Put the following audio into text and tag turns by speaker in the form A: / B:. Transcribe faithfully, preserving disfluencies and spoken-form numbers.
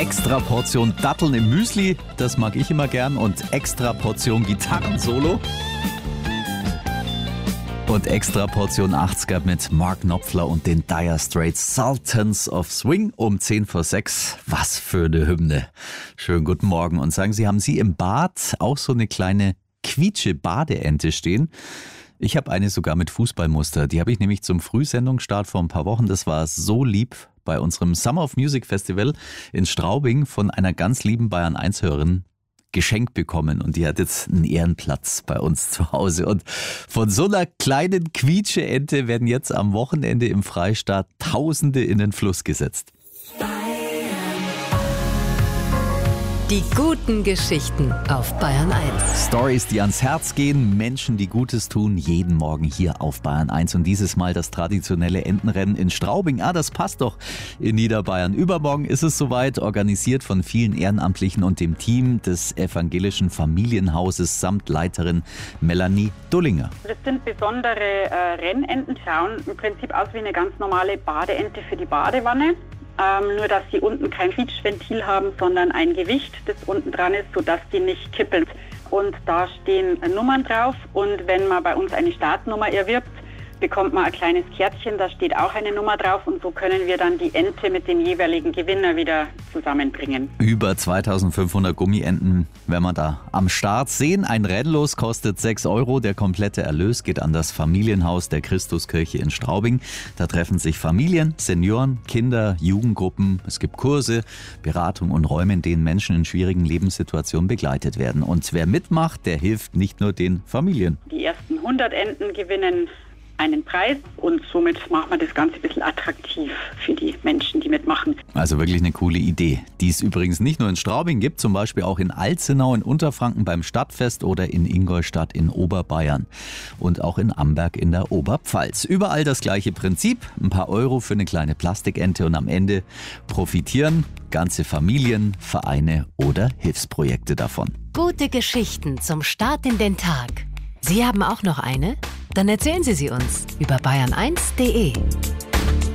A: extra Portion Datteln im Müsli, das mag ich immer gern, und extra Portion Gitarrensolo. Und extra Portion achtziger mit Mark Knopfler und den Dire Straits, Sultans of Swing um zehn vor sechs. Was für eine Hymne. Schönen guten Morgen. Und sagen Sie, haben Sie im Bad auch so eine kleine Quietsche-Badeente stehen? Ich habe eine sogar mit Fußballmuster. Die habe ich nämlich zum Frühsendungsstart vor ein paar Wochen. Das war so lieb bei unserem Summer of Music Festival in Straubing von einer ganz lieben Bayern eins Hörerin geschenkt bekommen, und die hat jetzt einen Ehrenplatz bei uns zu Hause. Und von so einer kleinen Quietsche-Ente werden jetzt am Wochenende im Freistaat Tausende in den Fluss gesetzt.
B: Die guten Geschichten auf Bayern eins.
A: Stories, die ans Herz gehen, Menschen, die Gutes tun, jeden Morgen hier auf Bayern eins. Und dieses Mal das traditionelle Entenrennen in Straubing. Ah, das passt doch in Niederbayern. Übermorgen ist es soweit, organisiert von vielen Ehrenamtlichen und dem Team des evangelischen Familienhauses samt Leiterin Melanie Dullinger.
C: Das sind besondere äh, Rennenten, schauen im Prinzip aus wie eine ganz normale Badeente für die Badewanne. Ähm, nur, dass sie unten kein Quietschventil haben, sondern ein Gewicht, das unten dran ist, sodass die nicht kippeln. Und da stehen Nummern drauf, und wenn man bei uns eine Startnummer erwirbt, bekommt man ein kleines Kärtchen, da steht auch eine Nummer drauf, und so können wir dann die Ente mit dem jeweiligen Gewinner wieder zusammenbringen.
A: Über zweitausendfünfhundert Gummienten werden wir da am Start sehen. Ein Rennlos kostet sechs Euro. Der komplette Erlös geht an das Familienhaus der Christuskirche in Straubing. Da treffen sich Familien, Senioren, Kinder, Jugendgruppen. Es gibt Kurse, Beratung und Räume, in denen Menschen in schwierigen Lebenssituationen begleitet werden. Und wer mitmacht, der hilft nicht nur den Familien.
C: Die ersten hundert Enten gewinnen einen Preis, und somit macht man das Ganze ein bisschen attraktiv für die Menschen, die mitmachen.
A: Also wirklich eine coole Idee, die es übrigens nicht nur in Straubing gibt, zum Beispiel auch in Alzenau in Unterfranken beim Stadtfest oder in Ingolstadt in Oberbayern und auch in Amberg in der Oberpfalz. Überall das gleiche Prinzip, ein paar Euro für eine kleine Plastikente, und am Ende profitieren ganze Familien, Vereine oder Hilfsprojekte davon.
B: Gute Geschichten zum Start in den Tag. Sie haben auch noch eine? Dann erzählen Sie sie uns über bayern eins punkt de.